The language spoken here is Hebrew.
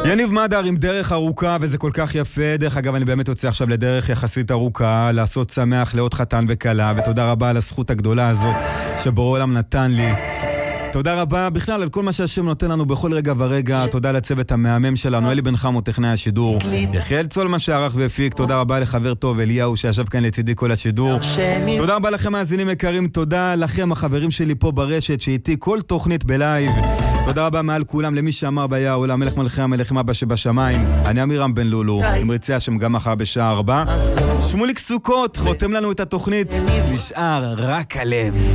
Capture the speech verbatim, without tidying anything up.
יניב מדר עם דרך ארוכה, וזה כל כך יפה. דרך אגב, אני באמת יוצא עכשיו לדרך יחסית ארוכה, לעשות שמח לעוד חתן וקלה, ותודה רבה על הזכות הגדולה הזאת שבורא עולם נתן לי. תודה רבה בכלל על כל מה שהשם נותן לנו בכל רגע ורגע. תודה לצוות המאמם שלנו, אלי בן חמו, טכנאי השידור, יחיאל צולמן שערך והפיק. תודה רבה לחבר טוב אליהו שישב כאן לצידי כל השידור. תודה רבה לכם מאזינים יקרים, תודה לכם החברים שלי פה ברשת שאיתי כל תוכנית בלייב. תודה רבה מעל כולם למי שאמר ביה העולם, מלך מלכי המלכים אבא שבשמיים. אני אמירם בן לולו, עם רצי השם גם מחר בשעה ארבע. שמוליק סוכות חותם לנו את התוכנית, נשאר רק הלב.